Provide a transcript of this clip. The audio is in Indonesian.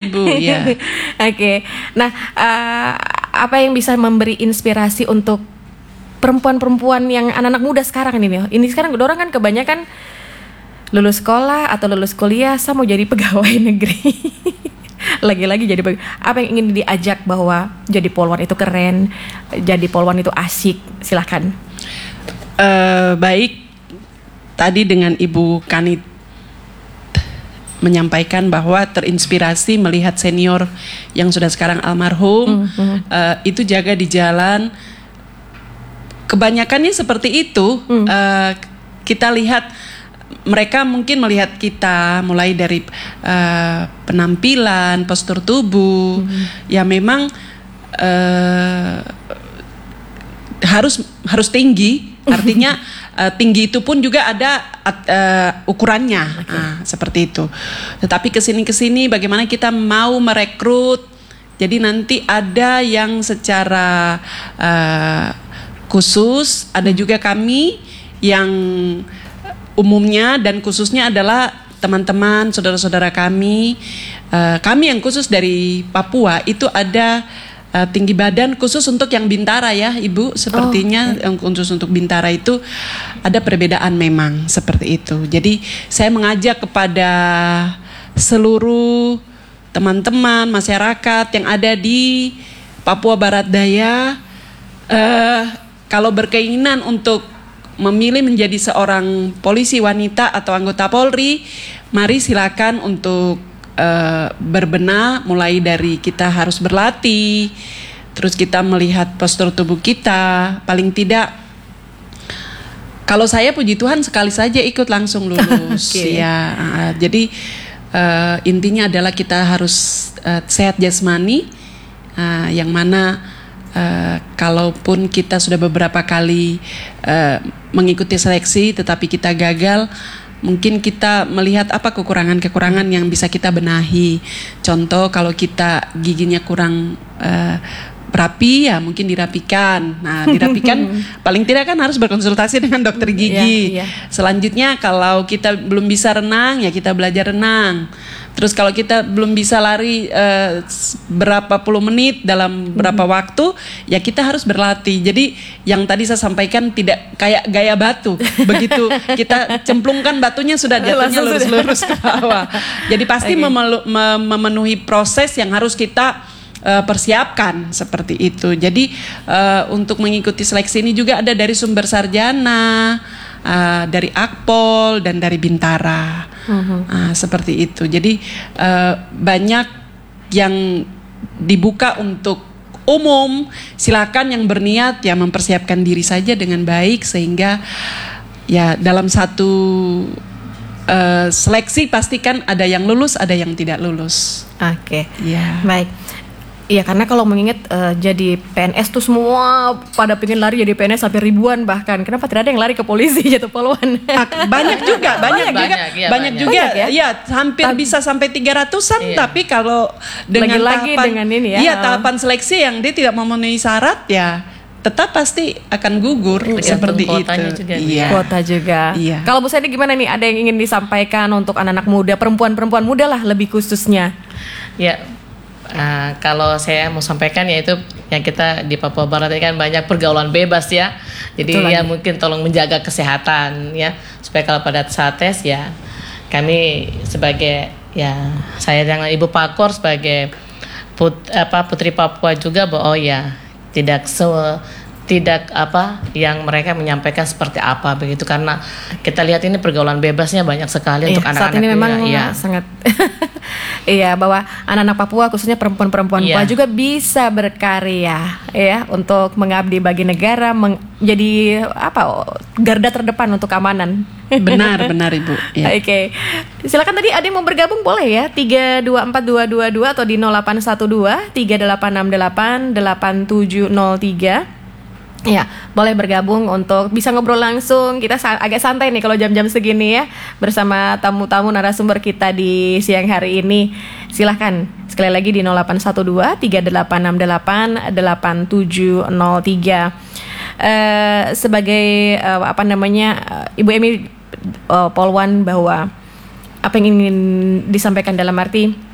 Ibu. Ya. Oke. Nah, apa yang bisa memberi inspirasi untuk perempuan-perempuan yang anak-anak muda sekarang ini? Ini sekarang orang kan kebanyakan lulus sekolah atau lulus kuliah, saya mau jadi pegawai negeri. Lagi-lagi jadi apa yang ingin diajak bahwa jadi polwan itu keren, jadi polwan itu asik, silakan. Baik, tadi dengan Ibu Kanit menyampaikan bahwa terinspirasi melihat senior yang sudah sekarang almarhum, itu jaga di jalan. Kebanyakannya seperti itu. Kita lihat mereka mungkin melihat kita mulai dari penampilan, postur tubuh, ya memang harus tinggi. Artinya tinggi itu pun juga ada ukurannya, seperti itu. Tetapi kesini bagaimana kita mau merekrut? Jadi nanti ada yang secara khusus, ada juga kami yang umumnya dan khususnya adalah teman-teman, saudara-saudara kami. Kami yang khusus dari Papua itu ada tinggi badan khusus untuk yang Bintara ya Ibu. Sepertinya yang khusus untuk Bintara itu ada perbedaan memang seperti itu. Jadi saya mengajak kepada seluruh teman-teman masyarakat yang ada di Papua Barat Daya, kalau berkeinginan untuk memilih menjadi seorang polisi wanita atau anggota Polri, mari silakan untuk berbenah. Mulai dari kita harus berlatih, terus kita melihat postur tubuh kita. Paling tidak, kalau saya puji Tuhan sekali saja ikut langsung lulus. Ya, jadi intinya adalah kita harus sehat jasmani, yang mana kalaupun kita sudah beberapa kali mengikuti seleksi tetapi kita gagal, mungkin kita melihat apa kekurangan-kekurangan yang bisa kita benahi. Contoh, kalau kita giginya kurang rapi, ya mungkin dirapikan. Nah, dirapikan paling tidak kan harus berkonsultasi dengan dokter gigi. Selanjutnya, kalau kita belum bisa renang, ya kita belajar renang. Terus kalau kita belum bisa lari berapa puluh menit dalam berapa waktu, ya kita harus berlatih. Jadi yang tadi saya sampaikan tidak kayak gaya batu. Begitu kita cemplungkan batunya sudah jatuhnya lurus-lurus ke bawah. Jadi pasti memenuhi proses yang harus kita persiapkan seperti itu. Jadi untuk mengikuti seleksi ini juga ada dari sumber sarjana, dari Akpol dan dari Bintara. Seperti itu. Jadi banyak yang dibuka untuk umum. Silakan yang berniat ya mempersiapkan diri saja dengan baik, sehingga ya dalam satu seleksi pastikan ada yang lulus, ada yang tidak lulus. Oke. Ya. Baik. Iya, karena kalau mengingat jadi PNS tuh semua pada pengen lari jadi PNS sampai ribuan bahkan. Kenapa tidak ada yang lari ke polisi jatuh polwan? Banyak juga. Ya, hampir bisa sampai 300-an. Iya. Tapi kalau dengan lagi-lagi tahapan, dengan ini ya. Iya, tahapan seleksi yang dia tidak memenuhi syarat, ya tetap pasti akan gugur seperti itu. Juga, kuota juga. Iya. Kalau Bu Sadi gimana nih? Ada yang ingin disampaikan untuk anak-anak muda, perempuan muda lah lebih khususnya? Ya. Kalau saya mau sampaikan, yaitu yang kita di Papua Barat ini kan banyak pergaulan bebas ya. Jadi ya mungkin tolong menjaga kesehatan ya, supaya kalau pada saat tes ya kami sebagai ya saya dengan Ibu Pakor sebagai putri Papua juga bahwa tidak apa yang mereka menyampaikan seperti apa begitu, karena kita lihat ini pergaulan bebasnya banyak sekali untuk anak-anak. Saat ini memang sangat iya, bahwa anak-anak Papua khususnya perempuan-perempuan Papua juga bisa berkarya ya untuk mengabdi bagi negara, menjadi garda terdepan untuk keamanan. Benar Ibu. Ya. Oke. Silakan, tadi ada yang mau bergabung boleh ya, 3242222 atau di 0812 3868 8703. Ya, boleh bergabung untuk bisa ngobrol langsung. Kita agak santai nih kalau jam-jam segini ya, bersama tamu-tamu narasumber kita di siang hari ini. Silahkan sekali lagi di 0812 3868 8703. Sebagai Ibu Emi Polwan, bahwa apa yang ingin disampaikan dalam arti